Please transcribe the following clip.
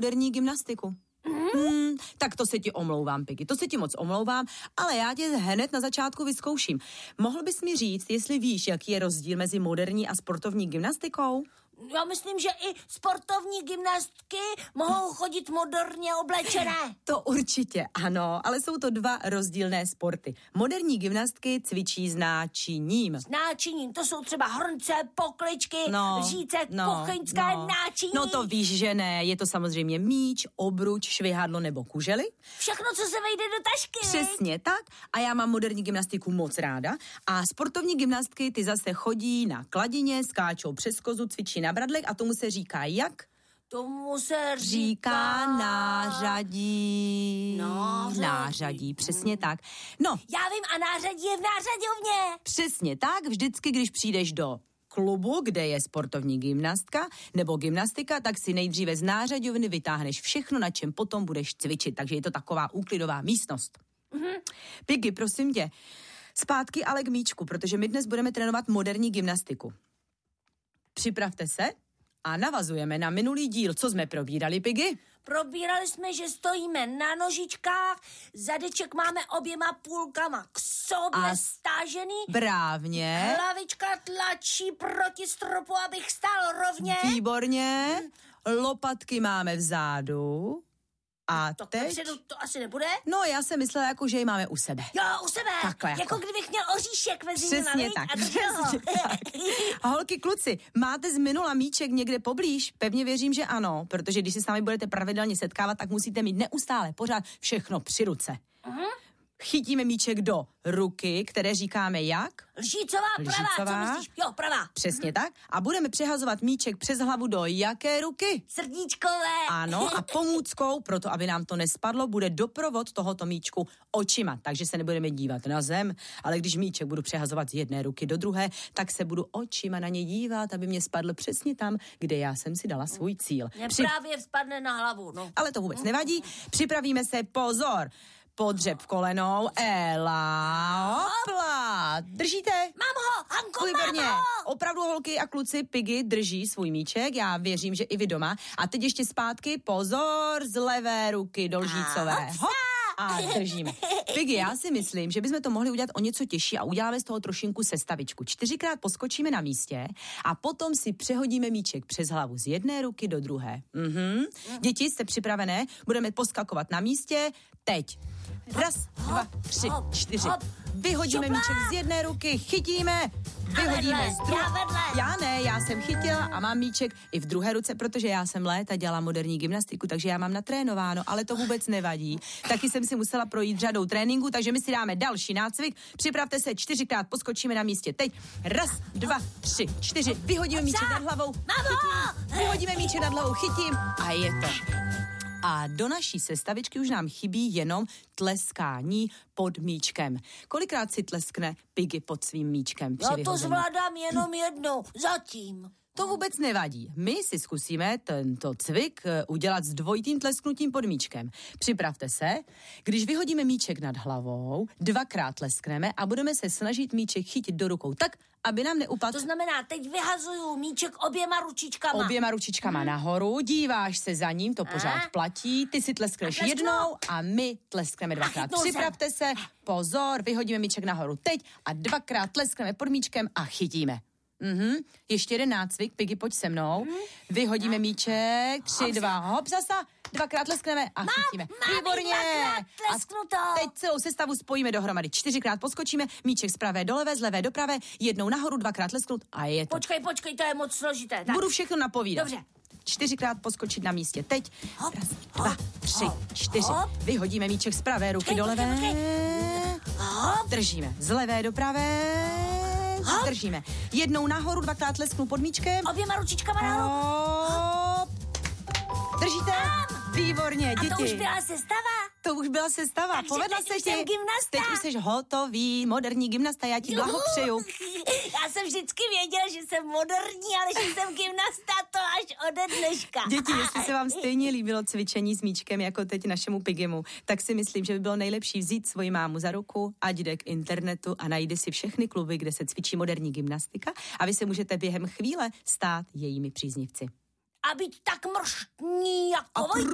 moderní gymnastiku. Tak to se ti omlouvám, Piggy, to se ti moc omlouvám, ale já tě hned na začátku vyzkouším. Mohl bys mi říct, jestli víš, jaký je rozdíl mezi moderní a sportovní gymnastikou? Já myslím, že i sportovní gymnastky mohou chodit moderně oblečené. To určitě ano, ale jsou to dva rozdílné sporty. Moderní gymnastky cvičí s náčiním. S náčiním, to jsou třeba hrnce, pokličky, lžíce, kuchyňské náčiní. No to víš, že ne, je to samozřejmě míč, obruč, švihadlo nebo kužely. Všechno, co se vejde do tašky. Přesně tak a já mám moderní gymnastiku moc ráda a sportovní gymnastky ty zase chodí na kladině, skáčou přes kozu, cvičí na bradlech a tomu se říká jak? Tomu se říká nářadí. Nářadí, přesně tak. No. Já vím, a nářadí je v nářadovně. Přesně tak, vždycky, když přijdeš do klubu, kde je sportovní gymnastka nebo gymnastika, tak si nejdříve z nářadovny vytáhneš všechno, na čem potom budeš cvičit. Takže je to taková úklidová místnost. Piggy, prosím tě, zpátky ale k míčku, protože my dnes budeme trénovat moderní gymnastiku. Připravte se a navazujeme na minulý díl. Co jsme probírali, Piggy? Probírali jsme, že stojíme na nožičkách, zadeček máme oběma půlkama k sobě stážený. Brávně. Hlavička tlačí proti stropu, abych stál rovně. Výborně. Lopatky máme vzadu. A tak teď? Napředu to asi nebude? No, já jsem myslela, jako, že ji máme u sebe. Jo, u sebe. Takhle jako kdybych měl oříšek mezi nimi. Přesně tak. A holky, kluci, máte z minula míček někde poblíž? Pevně věřím, že ano, protože když se s námi budete pravidelně setkávat, tak musíte mít neustále pořád všechno při ruce. Chytíme míček do ruky, které říkáme jak? Lžícová, pravá, co myslíš? Jo, pravá. Přesně tak. A budeme přehazovat míček přes hlavu do jaké ruky? Srdíčkové. Ano, a pomůckou, proto aby nám to nespadlo, bude doprovod tohoto míčku očima. Takže se nebudeme dívat na zem, ale když míček budu přehazovat z jedné ruky do druhé, tak se budu očima na ně dívat, aby mě spadl přesně tam, kde já jsem si dala svůj cíl. Mě právě spadne na hlavu, no. Ale to vůbec nevadí. Připravíme se, pozor. Podřeb kolenou, Ela, hopla, držíte? Mám ho, Hanko, výborně. Mám ho. Opravdu holky a kluci, Piggy drží svůj míček, já věřím, že i vy doma. A teď ještě zpátky, pozor, z levé ruky do lžícové. Hop. A držíme. Piggy, já si myslím, že bychom to mohli udělat o něco těžší a uděláme z toho trošinku sestavičku. 4krát poskočíme na místě a potom si přehodíme míček přes hlavu z jedné ruky do druhé. Děti, jste připravené? Budeme poskakovat na místě. Teď. 1, 2, 3, 4. Vyhodíme míček z jedné ruky, chytíme. Vyhodíme z druhé. Já ne, já jsem chytila a mám míček i v druhé ruce, protože já jsem léta dělala moderní gymnastiku, takže já mám natrénováno, ale to vůbec nevadí. Taky jsem si musela projít řadou tréninku, takže my si dáme další nácvik. Připravte se, 4krát poskočíme na místě. Teď 1, 2, 3, 4. Vyhodíme míček nad hlavou. Chytím. Vyhodíme míček nad hlavou, chytím a je to. A do naší sestavičky už nám chybí jenom tleskání pod míčkem. Kolikrát si tleskne Piggy pod svým míčkem při vyhození? Já to zvládám jenom jednou, zatím. To vůbec nevadí. My si zkusíme tento cvik udělat s dvojitým tlesknutím pod míčkem. Připravte se, když vyhodíme míček nad hlavou, 2krát tleskneme a budeme se snažit míček chytit do rukou tak, aby nám neupadl. To znamená, teď vyhazuju míček oběma ručičkama. Oběma ručičkama nahoru, díváš se za ním, to pořád platí, ty si tleskneš jednou a my tleskneme 2krát. Připravte se, pozor, vyhodíme míček nahoru teď a 2krát tleskneme pod míčkem a chytíme. Ještě jeden nácvik, Piggy, pojď se mnou. Vyhodíme míček, 3, 2, hop, zasa, 2krát leskneme a chytíme. Výborně. A teď celou sestavu spojíme dohromady. 4krát poskočíme, míček z pravé do levé, z levé do pravé, jednou nahoru, 2krát lesknout a je to. Počkej, to je moc složité. Tak. Budu všechno napovídat. Dobře. 4krát poskočit na místě. Teď. 1, 2, 3, 4. Vyhodíme míček z pravé ruky do levé. Držíme. Z levé do pravé. Držíme. Jednou nahoru, 2krát lesknu pod míčkem. Oběma ručičkama nahoru. Držíte? Výborně, děti. A to už byla sestava? To už byla sestava. Takže povedla se ti. Teď už jsi hotový, moderní gymnasta, já ti blahopřeju. Já jsem vždycky věděla, že jsem moderní, ale že jsem gymnasta, to až ode dneška. Děti, jestli se vám stejně líbilo cvičení s míčkem jako teď našemu Piggymu, tak si myslím, že by bylo nejlepší vzít svoji mámu za ruku, ať jde k internetu a najde si všechny kluby, kde se cvičí moderní gymnastika a vy se můžete během chvíle stát jejími příznivci. A být tak mrštní jako